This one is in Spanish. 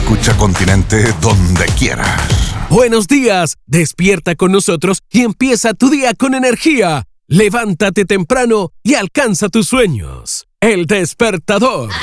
Escucha Continente donde quieras. Buenos días, despierta con nosotros y empieza tu día con energía. Levántate temprano y alcanza tus sueños. El Despertador.